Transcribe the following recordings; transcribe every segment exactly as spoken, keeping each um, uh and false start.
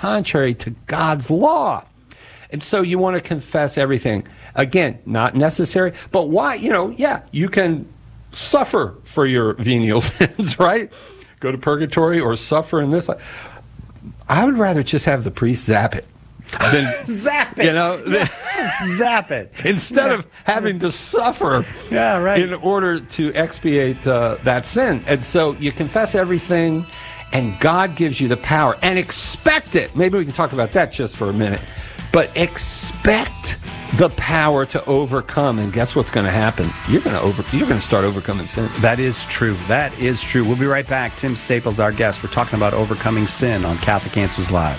contrary to God's law. And so you want to confess everything. Again, not necessary, but why? You know, yeah, you can suffer for your venial sins, right? Go to purgatory or suffer in this. I would rather just have the priest zap it. Than, zap it. You know, yeah, just zap it. Instead yeah. of having to suffer yeah, right. in order to expiate uh, that sin. And so you confess everything, and God gives you the power. And expect it. Maybe we can talk about that just for a minute. But expect the power to overcome, and guess what's going to happen? You're going to over. You're going to start overcoming sin. That is true. That is true. We'll be right back. Tim Staples, our guest. We're talking about overcoming sin on Catholic Answers Live.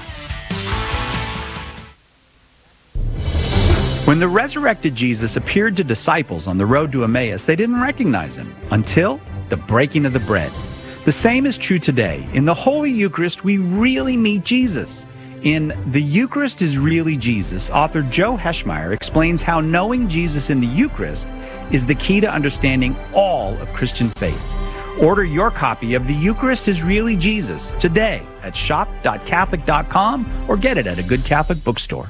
When the resurrected Jesus appeared to disciples on the road to Emmaus, they didn't recognize him until the breaking of the bread. The same is true today. In the Holy Eucharist, we really meet Jesus. In The Eucharist is Really Jesus, author Joe Heschmeyer explains how knowing Jesus in the Eucharist is the key to understanding all of Christian faith. Order your copy of The Eucharist is Really Jesus today at shop dot catholic dot com or get it at a good Catholic bookstore.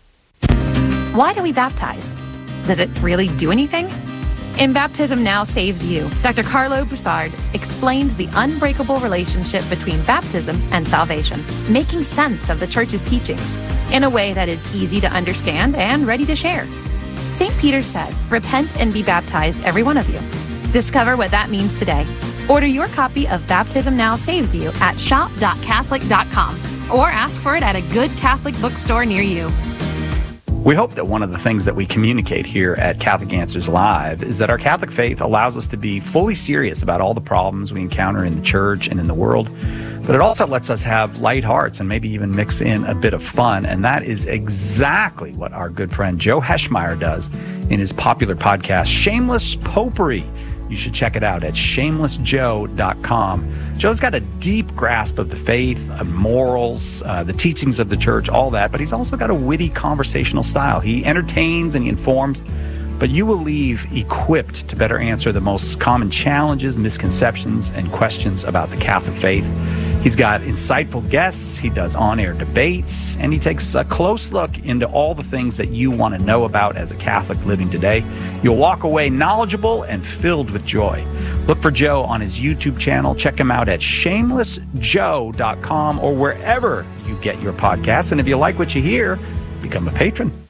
Why do we baptize? Does it really do anything? In Baptism Now Saves You, Doctor Carlo Broussard explains the unbreakable relationship between baptism and salvation, making sense of the Church's teachings in a way that is easy to understand and ready to share. Saint Peter said, "Repent and be baptized, every one of you." Discover what that means today. Order your copy of Baptism Now Saves You at shop dot catholic dot com or ask for it at a good Catholic bookstore near you. We hope that one of the things that we communicate here at Catholic Answers Live is that our Catholic faith allows us to be fully serious about all the problems we encounter in the church and in the world, but it also lets us have light hearts and maybe even mix in a bit of fun, and that is exactly what our good friend Joe Heschmeyer does in his popular podcast, Shameless Popery. You should check it out at shameless joe dot com. Joe's got a deep grasp of the faith, of morals, uh, the teachings of the church, all that, but he's also got a witty conversational style. He entertains and he informs, but you will leave equipped to better answer the most common challenges, misconceptions, and questions about the Catholic faith. He's got insightful guests, he does on-air debates, and he takes a close look into all the things that you want to know about as a Catholic living today. You'll walk away knowledgeable and filled with joy. Look for Joe on his YouTube channel. Check him out at shameless joe dot com or wherever you get your podcasts. And if you like what you hear, become a patron.